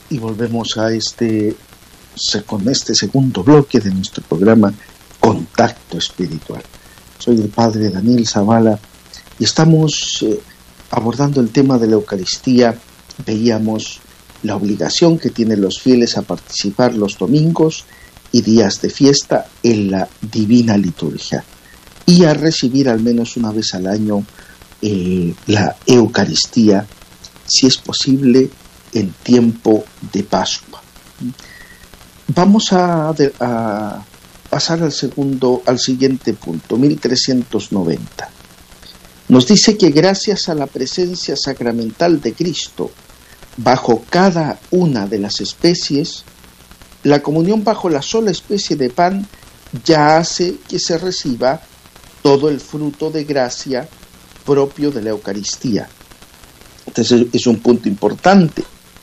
Y volvemos con este segundo bloque de nuestro programa Contacto Espiritual. Soy el padre Daniel Zavala y estamos abordando el tema de la Eucaristía. Veíamos la obligación que tienen los fieles a participar los domingos y días de fiesta en la Divina Liturgia y a recibir al menos una vez al año la Eucaristía, si es posible, en tiempo de Pascua. Vamos a pasar al siguiente punto, 1390. Nos dice que gracias a la presencia sacramental de Cristo bajo cada una de las especies, la comunión bajo la sola especie de pan ya hace que se reciba todo el fruto de gracia propio de la Eucaristía. Entonces es un punto importante.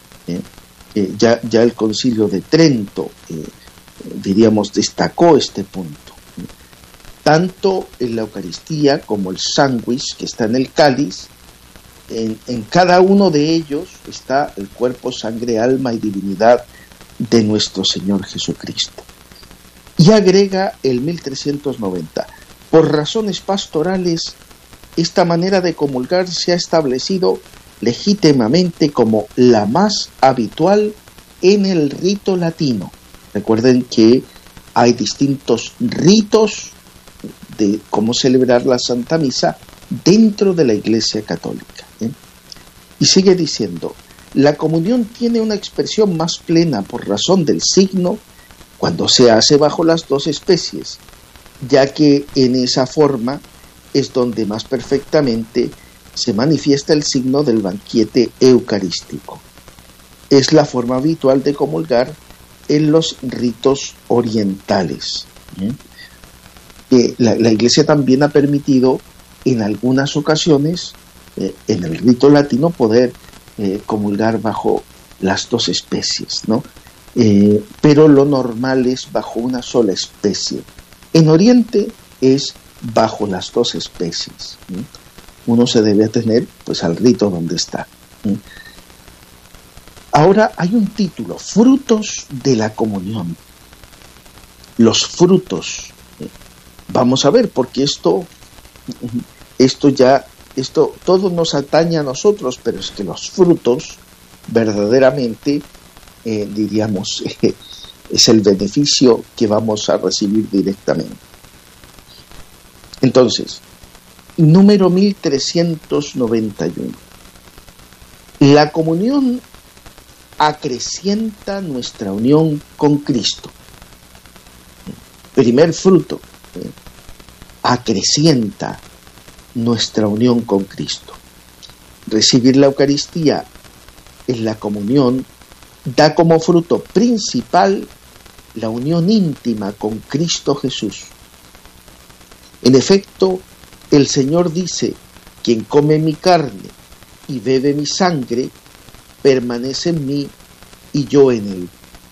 Ya el Concilio de Trento, destacó este punto. Tanto en la Eucaristía como el sándwich que está en el cáliz, en cada uno de ellos está el cuerpo, sangre, alma y divinidad de nuestro Señor Jesucristo. Y agrega el 1390, por razones pastorales, esta manera de comulgar se ha establecido legítimamente como la más habitual en el rito latino. Recuerden que hay distintos ritos de cómo celebrar la Santa Misa dentro de la Iglesia Católica. Y sigue diciendo, la comunión tiene una expresión más plena por razón del signo cuando se hace bajo las dos especies, ya que en esa forma es donde más perfectamente se manifiesta el signo del banquete eucarístico. Es la forma habitual de comulgar en los ritos orientales. La Iglesia también ha permitido en algunas ocasiones, en el rito latino, poder comulgar bajo las dos especies, ¿no? Pero lo normal es bajo una sola especie. En Oriente es bajo las dos especies. Uno se debe atener pues al rito donde está. Ahora hay un título, frutos de la comunión. Los frutos. Vamos a ver, porque esto todo nos atañe a nosotros, pero es que los frutos verdaderamente, diríamos, es el beneficio que vamos a recibir directamente. Entonces, número 1391. La comunión acrecienta nuestra unión con Cristo. Primer fruto, acrecienta nuestra unión con Cristo. Recibir la Eucaristía en la comunión da como fruto principal la unión íntima con Cristo Jesús. En efecto, el Señor dice, quien come mi carne y bebe mi sangre, permanece en mí y yo en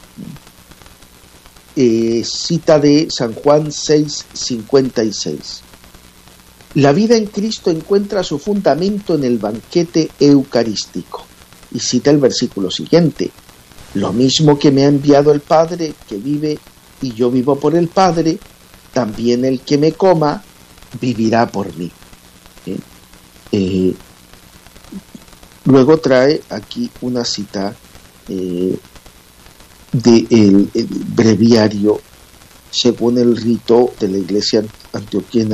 él. Cita de San Juan 6:56. La vida en Cristo encuentra su fundamento en el banquete eucarístico. Y cita el versículo siguiente. Lo mismo que me ha enviado el Padre, que vive y yo vivo por el Padre, también el que me coma vivirá por mí. Luego trae aquí una cita del breviario según el rito de la Iglesia antioquina